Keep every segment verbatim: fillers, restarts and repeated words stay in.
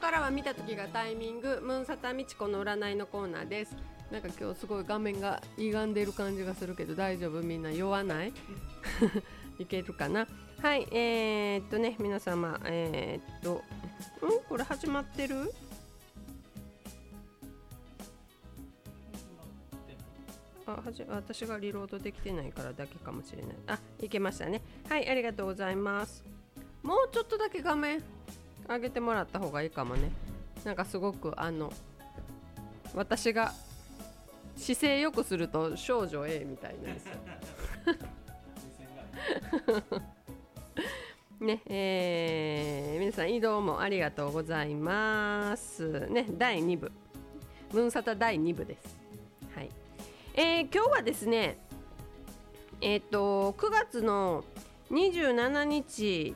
からは見た時がタイミング、ムーンサタミチコの占いのコーナーです。なんか今日すごい画面が歪んでる感じがするけど大丈夫？みんな酔わないいけるかな。はい、えー、っとね皆様、えー、っとんこれ始まってる？あはじ私がリロードできてないからだけかもしれない。あ、いけましたね。はい、ありがとうございます。もうちょっとだけ画面上げてもらった方がいいかもね。なんかすごくあの私が姿勢よくすると少女 A みたいなんですよね、えー、皆さん移動もありがとうございますね。だいにぶムーンサタだいにぶです。はい、えー、今日はですねえっとくがつのにじゅうしちにち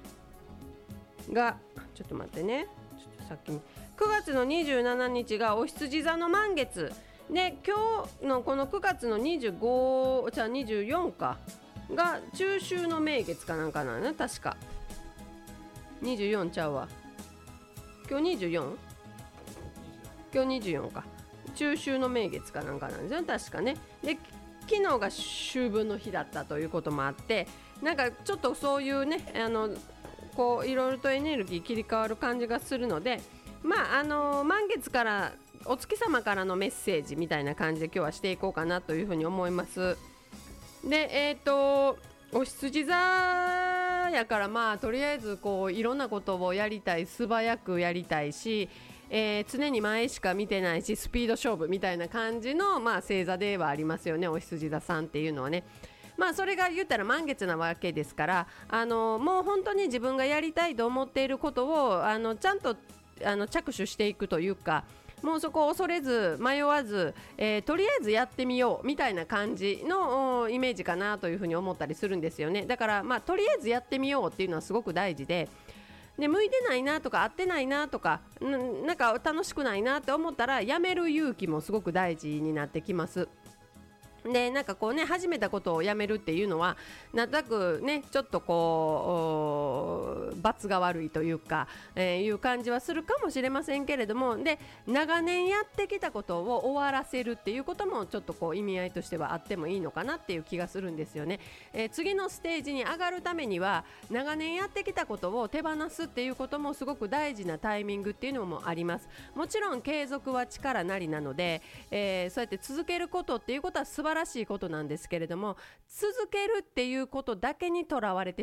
がちょっと待ってねちょっと先にくがつのにじゅうしちにちがお羊座の満月で、今日のこのくがつのにじゅうごじゃあにじゅうよっかが中秋の名月かなんかなの確か。にじゅうよんちゃうわ、今日 にじゅうよん？ 今日にじゅうよんか、中秋の名月かなんかなんですよ確かね。で昨日が秋分の日だったということもあって、なんかちょっとそういうねあのこういろいろとエネルギー切り替わる感じがするので、まああの満月からお月様からのメッセージみたいな感じで今日はしていこうかなというふうに思います。でえっとお羊座やからまあとりあえずこういろんなことをやりたい、素早くやりたいし、えー、常に前しか見てないしスピード勝負みたいな感じの、まあ、星座ではありますよね、お羊座さんっていうのはね。まあそれが言ったら満月なわけですから、あのもう本当に自分がやりたいと思っていることをあのちゃんとあの着手していくというか、もうそこを恐れず迷わず、えー、とりあえずやってみようみたいな感じのイメージかなというふうに思ったりするんですよね。だからまあとりあえずやってみようっていうのはすごく大事で、で向いてないなとか合ってないなとか な, なんか楽しくないなって思ったらやめる勇気もすごく大事になってきます。でなんかこうね始めたことをやめるっていうのはなんとなくねちょっとこう罰が悪いというか、えー、いう感じはするかもしれませんけれども、で長年やってきたことを終わらせるっていうこともちょっとこう意味合いとしてはあってもいいのかなっていう気がするんですよね。えー、次のステージに上がるためには長年やってきたことを手放すっていうこともすごく大事なタイミングっていうのもあります。もちろん継続は力なりなので、えー、そうやって続けることっていうことは素晴らしいことなんですけれども、続けるっていうことだけにとらわれて